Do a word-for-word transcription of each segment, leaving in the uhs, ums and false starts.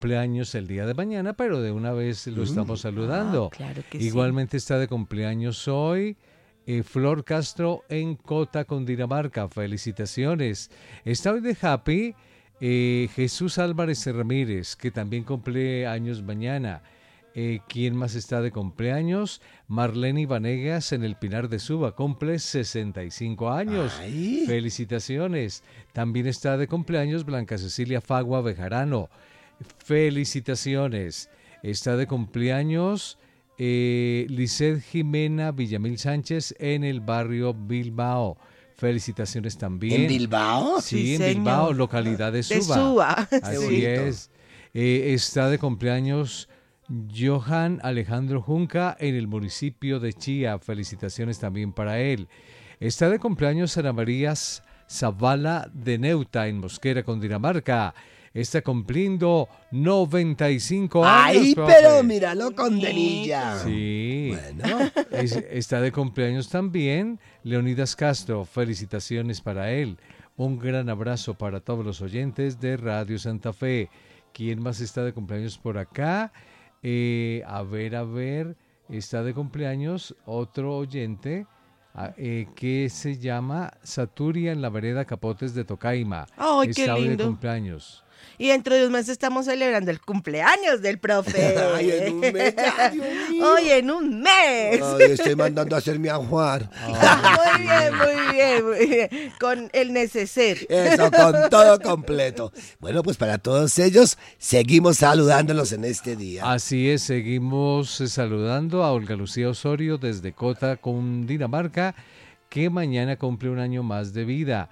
cumpleaños el día de mañana, pero de una vez lo estamos saludando. Ah, claro que Igualmente sí. está de cumpleaños hoy eh, Flor Castro en Cota, Cundinamarca. Felicitaciones. Está hoy de happy eh, Jesús Álvarez Ramírez, que también cumple años mañana. Eh, ¿Quién más está de cumpleaños? Marlene Vanegas en el Pinar de Suba, cumple sesenta y cinco años. Ay. Felicitaciones. También está de cumpleaños Blanca Cecilia Fagua Bejarano. Felicitaciones. Está de cumpleaños eh, Lisset Jimena Villamil Sánchez en el barrio Bilbao. Felicitaciones también. ¿En Bilbao? Sí, Sí, en señor. Bilbao, localidad de De Suba. Suba. Así bonito. es. Eh, está de cumpleaños Johan Alejandro Junca en el municipio de Chía. Felicitaciones también para él. Está de cumpleaños Ana María Zavala de Neuta en Mosquera, Cundinamarca. Está cumpliendo noventa y cinco años. Ay, profe. pero míralo con denilla. Sí. Bueno. Es- está de cumpleaños también Leonidas Castro. Felicitaciones para él. Un gran abrazo para todos los oyentes de Radio Santa Fe. ¿Quién más está de cumpleaños por acá? Eh, a ver, a ver. Está de cumpleaños otro oyente ah, eh, que se llama Saturia en la vereda Capotes de Tocaima. Ay, qué Está hoy de lindo. cumpleaños. Y dentro de un mes estamos celebrando el cumpleaños del profe. Ay, en un mes ya, Dios mío. Hoy en un mes. Ay, estoy mandando a hacer mi ajuar. Muy bien, muy bien, muy bien. Con el neceser. Eso, con todo completo. Bueno, pues para todos ellos, seguimos saludándolos en este día. Así es, seguimos eh, saludando a Olga Lucía Osorio desde Cota, Cundinamarca, que mañana cumple un año más de vida.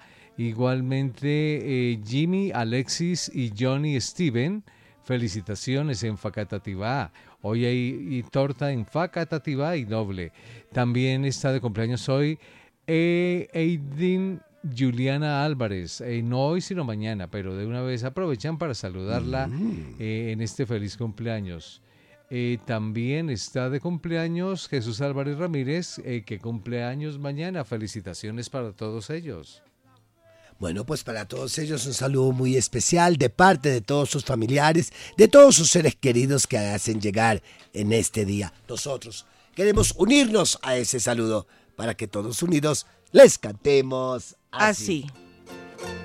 Igualmente, eh, Jimmy, Alexis y Johnny Steven, felicitaciones en Facatativá. Hoy hay y torta en Facatativá y doble. También está de cumpleaños hoy eh, Aidin Juliana Álvarez. Eh, no hoy, sino mañana, pero de una vez aprovechan para saludarla eh, en este feliz cumpleaños. Eh, también está de cumpleaños Jesús Álvarez Ramírez, eh, que cumple años mañana. Felicitaciones para todos ellos. Bueno, pues para todos ellos un saludo muy especial de parte de todos sus familiares, de todos sus seres queridos que hacen llegar en este día. Nosotros queremos unirnos a ese saludo para que todos unidos les cantemos así. Así.